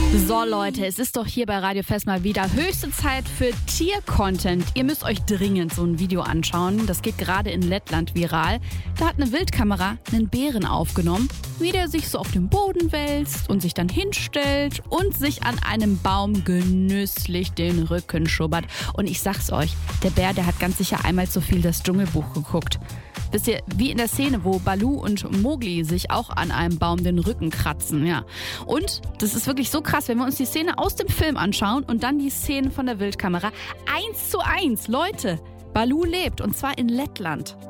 So Leute, es ist doch hier bei Radio Fest mal wieder höchste Zeit für Tier-Content. Ihr müsst euch dringend so ein Video anschauen. Das geht gerade in Lettland viral. Da hat eine Wildkamera einen Bären aufgenommen, wie der sich so auf dem Boden wälzt und sich dann hinstellt und sich an einem Baum genüsslich den Rücken schubbert. Und ich sag's euch, der Bär, der hat ganz sicher einmal zu viel das Dschungelbuch geguckt. Wisst ihr, wie in der Szene, wo Baloo und Mowgli sich auch an einem Baum den Rücken kratzen, ja. Und das ist wirklich so krass, wenn wir uns die Szene aus dem Film anschauen und dann die Szene von der Wildkamera. 1:1, Leute, Baloo lebt und zwar in Lettland.